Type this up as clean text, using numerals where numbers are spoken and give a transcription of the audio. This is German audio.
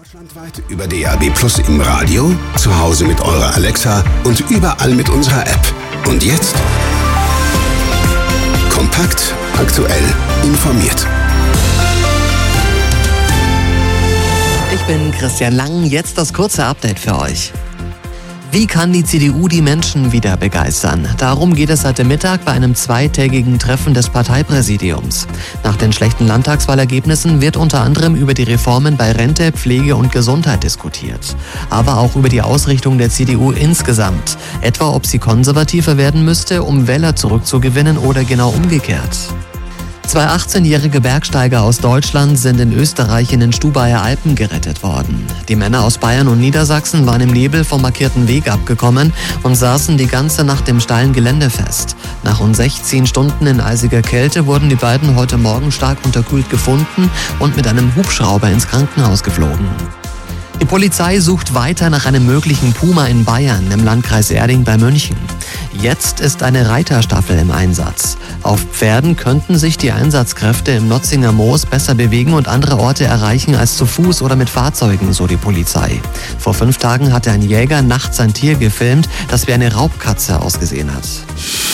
Deutschlandweit über DAB+ im Radio, zu Hause mit eurer Alexa und überall mit unserer App. Und jetzt kompakt, aktuell, informiert. Ich bin Christian Lang, jetzt das kurze Update für euch. Wie kann die CDU die Menschen wieder begeistern? Darum geht es heute Mittag bei einem zweitägigen Treffen des Parteipräsidiums. Nach den schlechten Landtagswahlergebnissen wird unter anderem über die Reformen bei Rente, Pflege und Gesundheit diskutiert. Aber auch über die Ausrichtung der CDU insgesamt. Etwa, ob sie konservativer werden müsste, um Wähler zurückzugewinnen oder genau umgekehrt. Zwei 18-jährige Bergsteiger aus Deutschland sind in Österreich in den Stubaier Alpen gerettet worden. Die Männer aus Bayern und Niedersachsen waren im Nebel vom markierten Weg abgekommen und saßen die ganze Nacht im steilen Gelände fest. Nach rund 16 Stunden in eisiger Kälte wurden die beiden heute Morgen stark unterkühlt gefunden und mit einem Hubschrauber ins Krankenhaus geflogen. Die Polizei sucht weiter nach einem möglichen Puma in Bayern im Landkreis Erding bei München. Jetzt ist eine Reiterstaffel im Einsatz. Auf Pferden könnten sich die Einsatzkräfte im Notzinger Moos besser bewegen und andere Orte erreichen als zu Fuß oder mit Fahrzeugen, so die Polizei. Vor 5 Tagen hatte ein Jäger nachts ein Tier gefilmt, das wie eine Raubkatze ausgesehen hat.